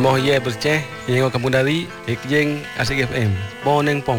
Moh ye berceh yang kampung dari Jeng Asyik FM. Boneng pong.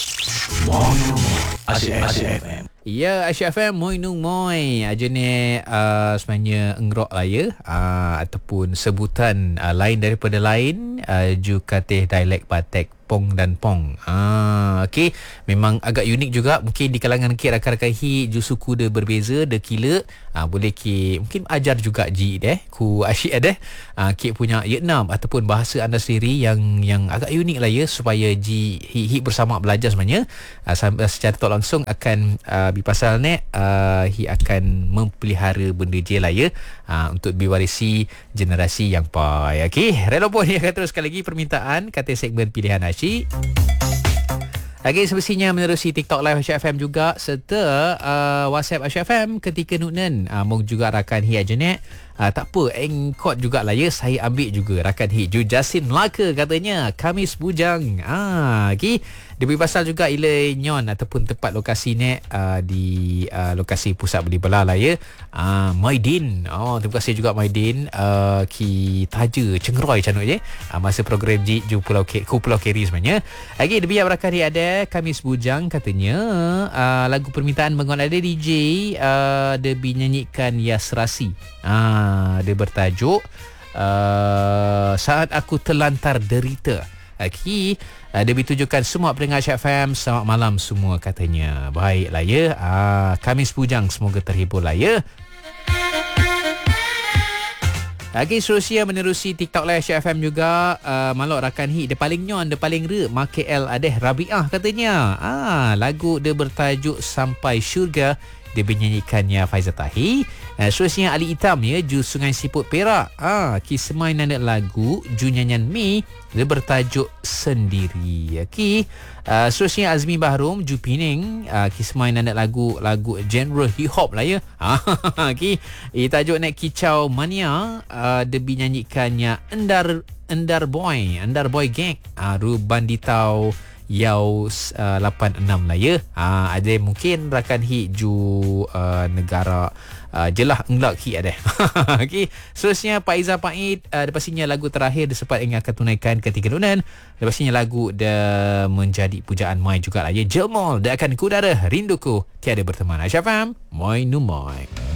Asyik FM. Ya, Asyik FM Moi Nung Moi. Jenis sebenarnya engrok lah ya, ataupun sebutan lain daripada lain, ju katih dialek Batak Pong dan Pong. Okey, memang agak unik juga. Mungkin di kalangan rakan-rakan hi ju suku dia berbeza, dia kila. Boleh ki mungkin ajar juga ji ku asyik ada. Ki punya Vietnam ataupun bahasa anda sendiri yang agak unik lah ya, supaya ji hi bersama belajar sebenarnya. Secara tak langsung akan pasal ni hi akan memelihara benda je lah ya, untuk diwarisi generasi yang pai. Okey, rela pun dia akan teruskan lagi permintaan kata segmen pilihan asyik. Lagi semestinya menerusi TikTok Live Asyik FM juga, serta WhatsApp Asyik FM ketika Nunan. Mung juga rakan hi ajenek. Tak apa, engkot jugalah ya, saya ambil juga rakan hi Ju Jasin Melaka katanya Kamis Bujang. Okay. Dia berpasal juga ila nyon ataupun tempat lokasi ni di lokasi pusat beli belah lah ya. Maidin. Terima kasih juga Maidin. Ki taja cengeroi canuk je. Masa program Ju Pulau Keri sebenarnya. Lagi dia biar rakan hi ada Kamis Bujang katanya. Lagu permintaan mengon ada DJ dia binyanyikan Yasrasi. Dia bertajuk Saat Aku Terlantar Derita. Okey, dia ditujukan semua pendengar Asyik FM. Selamat malam semua katanya. Baiklah ya, Kamis Bujang semoga terhibur lah ya. Lagi seterusnya menerusi TikTok Live Asyik FM juga. Malok rakan hi dia paling nyon, dia paling re Make L Adeh Rabiah katanya. Lagu dia bertajuk Sampai Syurga. Dia menyanyikannya Faizal Tahi. Seterusnya Ali Hitam ya, Ju Sungai Siput Perak. Kismai nanda lagu Ju nyanyian Mi. Dia bertajuk Sendiri. Okey. Seterusnya Azmi Bahrum Ju Pening. Kismai nanda lagu genre hip hop lah ya. Okey. Tajuk Nak Kicau Mania. Dia menyanyikannya Endar Boy Gang. Ru Banditau Yau 86 lah ya. Ada mungkin rakan hi ju negara jelah englak hi ada. Okey, seterusnya Pak Izzah Paid. Pastinya lagu terakhir dia sempat ingin akan tunaikan ketika Nunan. Pastinya lagu dia menjadi pujaan Mai juga lah ya. Jelmol dia akan ku udara Rinduku Tiada Berteman. Asyik FM Moi Nu Moi.